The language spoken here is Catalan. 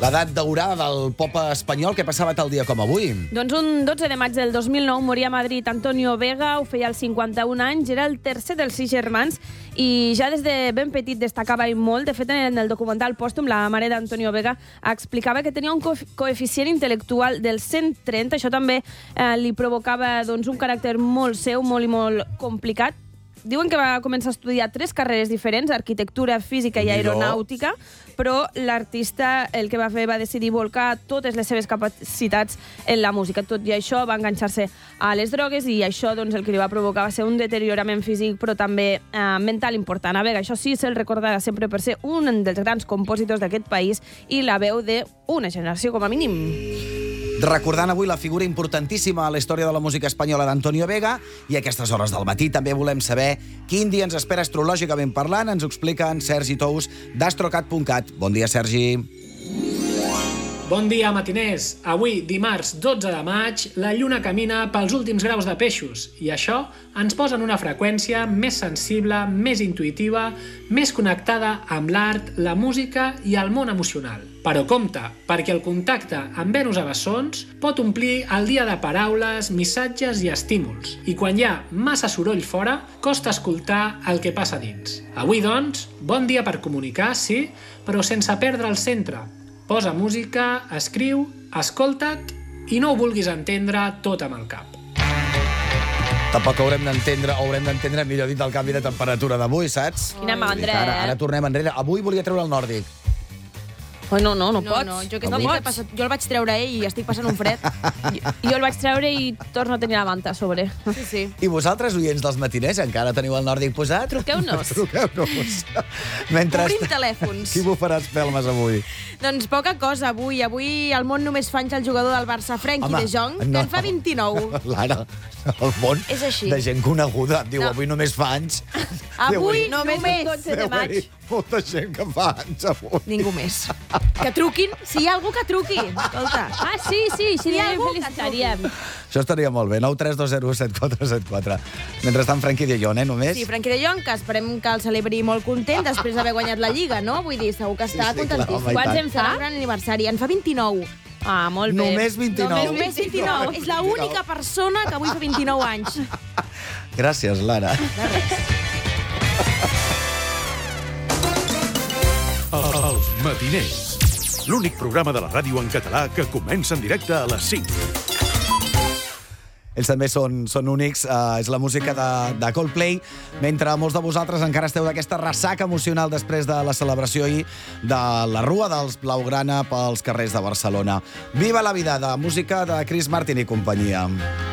L'edat daurada del pop espanyol, què passava tal dia com avui? Doncs un 12 de maig del 2009 moria a Madrid Antonio Vega, ho feia als 51 anys, era el tercer dels 6 germans i ja des de ben petit destacava i molt. De fet, en el documental pòstum, la mare d'Antonio Vega explicava que tenia un coeficient intel·lectual del 130, això també li provocava un caràcter molt seu, molt i molt complicat. Diuen que va començar a estudiar 3 carreres diferents, arquitectura, física i aeronàutica, però l'artista el que va fer va decidir volcar totes les seves capacitats en la música. Tot i això va enganxar-se a les drogues i això el que li va provocar va ser un deteriorament físic però també mental important. A Vega, això sí, se'l recordarà sempre per ser un dels grans compositors d'aquest país i la veu d'una generació com a mínim. Recordant avui la figura importantíssima a la història de la música espanyola d'Antonio Vega, i a aquestes hores del matí també volem saber quin dia ens espera astrològicament parlant. Ens ho explica en Sergi Tous d'astrocat.cat. Bon dia, Sergi. Bon dia, matiners. Avui, dimarts 12 de maig, la lluna camina pels últims graus de peixos i això ens posa en una freqüència més sensible, més intuïtiva, més connectada amb l'art, la música i el món emocional. Però compte, perquè el contacte amb Venus a bessons pot omplir el dia de paraules, missatges i estímuls. I quan hi ha massa soroll fora, costa escoltar el que passa dins. Avui, doncs, bon dia per comunicar, sí, però sense perdre el centre. Posa música, escriu, escolta't i no ho vulguis entendre tot amb el cap. Tampoc haurem d'entendre, millor dit, el canvi de temperatura d'avui, saps? Quina mandra, Ara tornem enrere. Avui volia treure el nòrdic. No pots. No, jo el vaig treure i estic passant un fred. Jo el vaig treure i torno a tenir la manta a sobre. Sí. I vosaltres, oients dels matiners, encara teniu el nòrdic posat? Truqueu-nos. Truqueu-nos. Obrim telèfons. Qui bufarà espelmes avui? Doncs poca cosa avui. Avui el món només fa anys el jugador del Barça, Frenkie de Jong, que en fa 29. Lara, el món És així. de gent coneguda. Diu, avui només fa anys. Avui només 12 de maig. Molta gent que fa anys avui. Ningú més. Que truquin. Si hi ha algú que truqui. Escolta. Sí, Hi ha algú que felicitaríem. Això estaria molt bé. 932017474. Mentrestant, Frenkie de Jong, només? Sí, Frenkie de Jong, que esperem que el celebri molt content després d'haver guanyat la Lliga, no? Vull dir, segur que està contentíssim. home, i Quants tant. en fa? Serà un gran aniversari. En fa 29. Ah, molt bé. Només 29. Només 29. És l'única persona que avui fa 29 anys. Gràcies, Lara. De res. Els matiners. L'únic programa de la ràdio en català que comença en directe a les 5. Ells també són únics. És la música de Coldplay. Mentre molts de vosaltres encara esteu d'aquesta ressaca emocional després de la celebració ahir de la Rua dels Blaugrana pels carrers de Barcelona. Viva la vida, de música de Chris Martin i companyia.